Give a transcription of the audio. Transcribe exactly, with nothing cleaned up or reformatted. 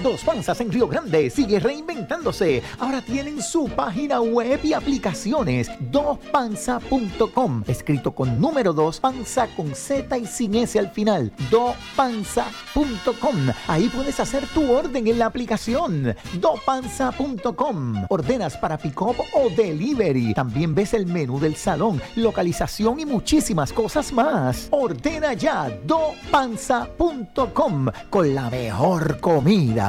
Dos Panzas en Río Grande sigue reinventándose. Ahora tienen su página web y aplicaciones. dos panza punto com, escrito con número dos, panza con Z y sin S al final. dos panza punto com. Ahí puedes hacer tu orden en la aplicación. dos panza punto com. Ordenas para pick-up o delivery. También ves el menú del salón, localización y muchísimas cosas más. Ordena ya dos panza punto com con la mejor comida